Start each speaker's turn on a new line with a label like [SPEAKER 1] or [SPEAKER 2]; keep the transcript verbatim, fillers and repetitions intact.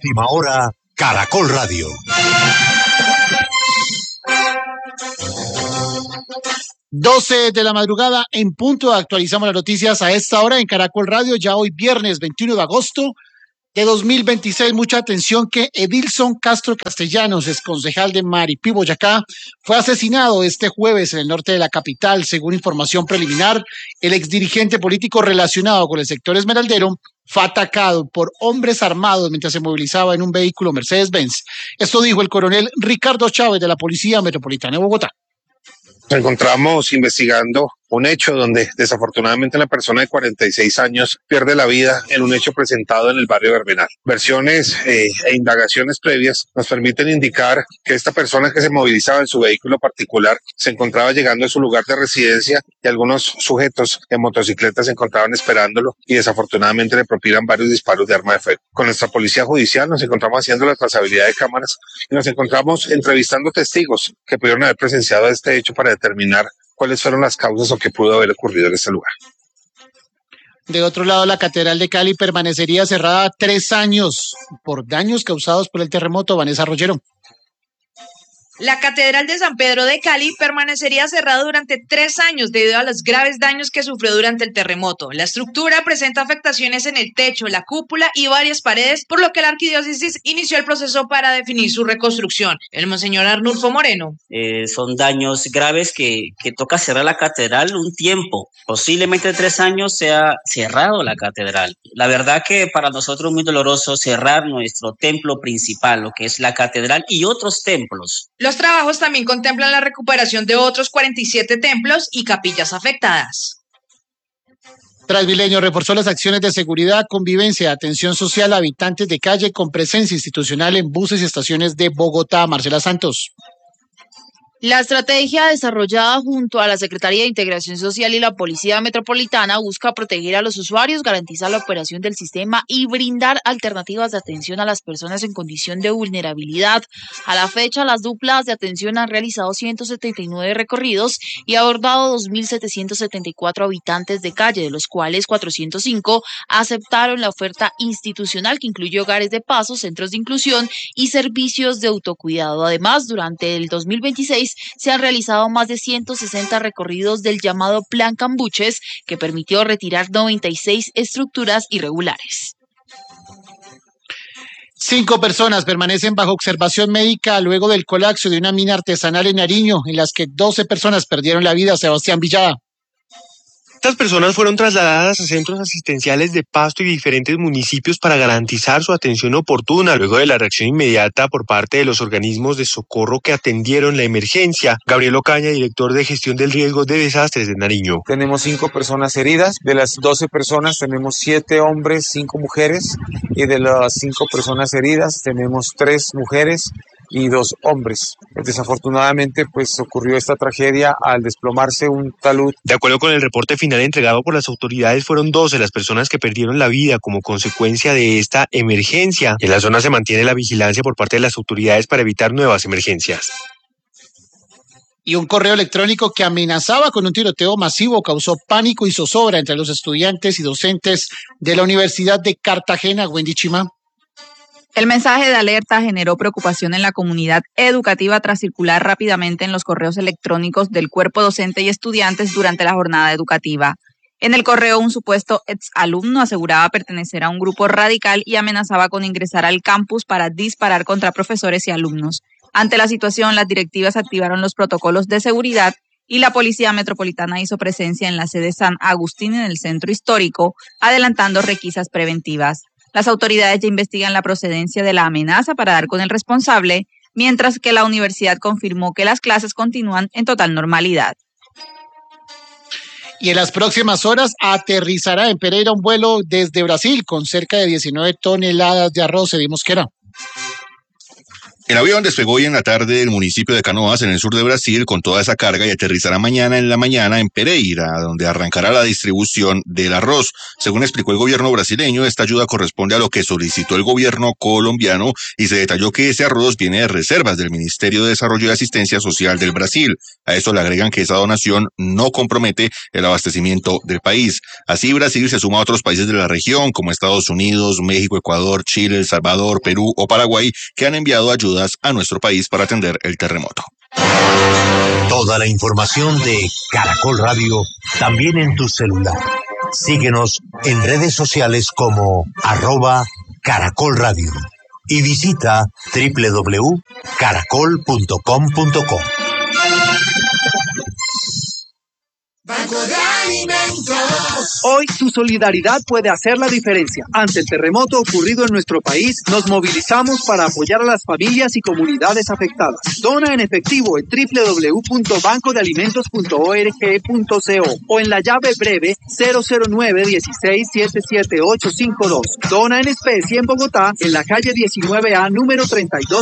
[SPEAKER 1] Última hora, Caracol Radio.
[SPEAKER 2] doce de la madrugada en punto, actualizamos las noticias a esta hora en Caracol Radio, ya hoy viernes veintiuno de agosto de dos mil veintiséis. Mucha atención que Edilson Castro Castellanos, exconcejal de Maripí, Boyacá, fue asesinado este jueves en el norte de la capital. Según información preliminar, el exdirigente político relacionado con el sector esmeraldero fue atacado por hombres armados mientras se movilizaba en un vehículo Mercedes-Benz. Esto dijo el coronel Ricardo Chávez de la Policía Metropolitana de Bogotá.
[SPEAKER 3] Nos encontramos investigando un hecho donde desafortunadamente la persona de cuarenta y seis años pierde la vida en un hecho presentado en el barrio Verbenal. Versiones eh, e indagaciones previas nos permiten indicar que esta persona que se movilizaba en su vehículo particular se encontraba llegando a su lugar de residencia y algunos sujetos en motocicletas se encontraban esperándolo y desafortunadamente le propinan varios disparos de arma de fuego. Con nuestra policía judicial nos encontramos haciendo la trazabilidad de cámaras y nos encontramos entrevistando testigos que pudieron haber presenciado este hecho para determinar cuáles fueron las causas o qué pudo haber ocurrido en este lugar.
[SPEAKER 2] De otro lado, la Catedral de Cali permanecería cerrada tres años por daños causados por el terremoto. Vanessa Rollero.
[SPEAKER 4] La Catedral de San Pedro de Cali permanecería cerrada durante tres años debido a los graves daños que sufrió durante el terremoto. La estructura presenta afectaciones en el techo, la cúpula y varias paredes, por lo que la arquidiócesis inició el proceso para definir su reconstrucción. El monseñor Arnulfo Moreno.
[SPEAKER 5] Eh, son daños graves que, que toca cerrar la catedral un tiempo. Posiblemente tres años sea cerrado la catedral. La verdad que para nosotros es muy doloroso cerrar nuestro templo principal, lo que es la catedral y otros templos.
[SPEAKER 4] Los trabajos también contemplan la recuperación de otros cuarenta y siete templos y capillas afectadas.
[SPEAKER 2] Transmilenio reforzó las acciones de seguridad, convivencia, atención social a habitantes de calle con presencia institucional en buses y estaciones de Bogotá. Marcela Santos.
[SPEAKER 6] La estrategia desarrollada junto a la Secretaría de Integración Social y la Policía Metropolitana busca proteger a los usuarios, garantizar la operación del sistema y brindar alternativas de atención a las personas en condición de vulnerabilidad. A la fecha, las duplas de atención han realizado ciento setenta y nueve recorridos y abordado dos mil setecientos setenta y cuatro habitantes de calle, de los cuales cuatrocientos cinco aceptaron la oferta institucional que incluye hogares de paso, centros de inclusión y servicios de autocuidado. Además, durante el dos mil veintiséis se han realizado más de ciento sesenta recorridos del llamado Plan Cambuches, que permitió retirar noventa y seis estructuras irregulares.
[SPEAKER 2] Cinco personas permanecen bajo observación médica luego del colapso de una mina artesanal en Nariño, en las que doce personas perdieron la vida. Sebastián Villada.
[SPEAKER 7] Estas personas fueron trasladadas a centros asistenciales de Pasto y diferentes municipios para garantizar su atención oportuna luego de la reacción inmediata por parte de los organismos de socorro que atendieron la emergencia. Gabriel Ocaña, director de gestión del riesgo de desastres de Nariño.
[SPEAKER 8] Tenemos cinco personas heridas, de las doce personas tenemos siete hombres, cinco mujeres, y de las cinco personas heridas tenemos tres mujeres y dos hombres. Desafortunadamente, pues ocurrió esta tragedia al desplomarse un talud.
[SPEAKER 7] De acuerdo con el reporte final entregado por las autoridades, fueron doce las personas que perdieron la vida como consecuencia de esta emergencia. En la zona se mantiene la vigilancia por parte de las autoridades para evitar nuevas emergencias.
[SPEAKER 2] Y un correo electrónico que amenazaba con un tiroteo masivo causó pánico y zozobra entre los estudiantes y docentes de la Universidad de Cartagena. Wendy Chima.
[SPEAKER 9] El mensaje de alerta generó preocupación en la comunidad educativa tras circular rápidamente en los correos electrónicos del cuerpo docente y estudiantes durante la jornada educativa. En el correo, un supuesto exalumno aseguraba pertenecer a un grupo radical y amenazaba con ingresar al campus para disparar contra profesores y alumnos. Ante la situación, las directivas activaron los protocolos de seguridad y la Policía Metropolitana hizo presencia en la sede San Agustín en el centro histórico, adelantando requisas preventivas. Las autoridades ya investigan la procedencia de la amenaza para dar con el responsable, mientras que la universidad confirmó que las clases continúan en total normalidad.
[SPEAKER 2] Y en las próximas horas aterrizará en Pereira un vuelo desde Brasil con cerca de diecinueve toneladas de arroz. Eddy Mosquera.
[SPEAKER 10] El avión despegó hoy en la tarde del municipio de Canoas, en el sur de Brasil, con toda esa carga y aterrizará mañana en la mañana en Pereira, donde arrancará la distribución del arroz. Según explicó el gobierno brasileño, esta ayuda corresponde a lo que solicitó el gobierno colombiano y se detalló que ese arroz viene de reservas del Ministerio de Desarrollo y Asistencia Social del Brasil. A esto le agregan que esa donación no compromete el abastecimiento del país. Así, Brasil se suma a otros países de la región, como Estados Unidos, México, Ecuador, Chile, El Salvador, Perú o Paraguay, que han enviado ayudas a nuestro país para atender el terremoto.
[SPEAKER 1] Toda la información de Caracol Radio también en tu celular. Síguenos en redes sociales como arroba Caracol Radio y visita doble u doble u doble u punto caracol punto com punto co.
[SPEAKER 11] Banco de Alimentos. Hoy tu solidaridad puede hacer la diferencia. Ante el terremoto ocurrido en nuestro país, nos movilizamos para apoyar a las familias y comunidades afectadas. Dona en efectivo en doble u doble u doble u punto banco de alimentos punto org punto co o en la llave breve cero cero nueve dieciséis setenta y siete ochocientos cincuenta y dos. Dona en especie en Bogotá, en la calle diecinueve A, número treinta y dos.